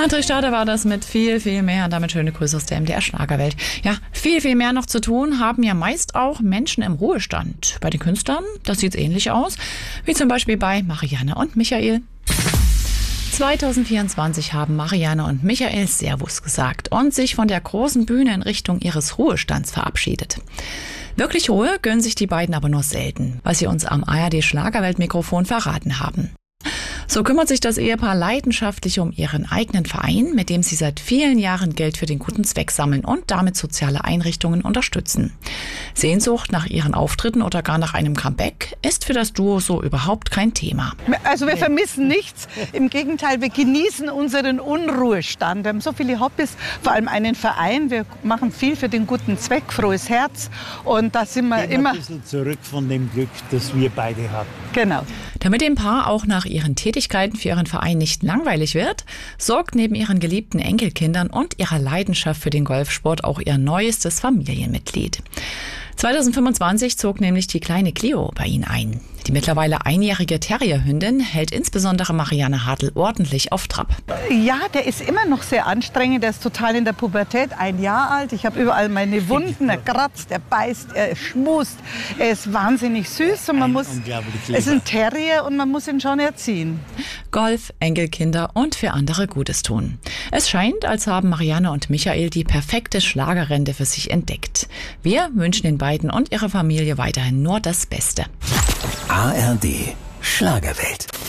André Stade war das mit viel, viel mehr. Damit schöne Grüße aus der MDR Schlagerwelt. Ja, viel, viel mehr noch zu tun haben ja meist auch Menschen im Ruhestand. Bei den Künstlern, das sieht ähnlich aus, wie zum Beispiel bei Marianne und Michael. 2024 haben Marianne und Michael Servus gesagt und sich von der großen Bühne in Richtung ihres Ruhestands verabschiedet. Wirklich Ruhe gönnen sich die beiden aber nur selten, was sie uns am ARD Schlagerwelt-Mikrofon verraten haben. So kümmert sich das Ehepaar leidenschaftlich um ihren eigenen Verein, mit dem sie seit vielen Jahren Geld für den guten Zweck sammeln und damit soziale Einrichtungen unterstützen. Sehnsucht nach ihren Auftritten oder gar nach einem Comeback ist für das Duo so überhaupt kein Thema. Also wir vermissen nichts. Im Gegenteil, wir genießen unseren Unruhestand. Wir haben so viele Hobbys, vor allem einen Verein. Wir machen viel für den guten Zweck, frohes Herz. Und da sind wir immer ein bisschen zurück von dem Glück, das wir beide hatten. Genau. Damit dem Paar auch nach ihren Tätigkeiten für ihren Verein nicht langweilig wird, sorgt neben ihren geliebten Enkelkindern und ihrer Leidenschaft für den Golfsport auch ihr neuestes Familienmitglied. 2025 zog nämlich die kleine Cleo bei ihnen ein. Die mittlerweile einjährige Terrierhündin hält insbesondere Marianne Hartl ordentlich auf Trab. Ja, der ist immer noch sehr anstrengend. Der ist total in der Pubertät, 1 Jahr alt. Ich habe überall meine Wunden. Er kratzt, er beißt, er schmust. Er ist wahnsinnig süß und es ist ein Terrier und man muss ihn schon erziehen. Golf, Enkelkinder und für andere Gutes tun. Es scheint, als haben Marianne und Michael die perfekte Schlagerrente für sich entdeckt. Wir wünschen den beiden und ihrer Familie weiterhin nur das Beste. ARD Schlagerwelt.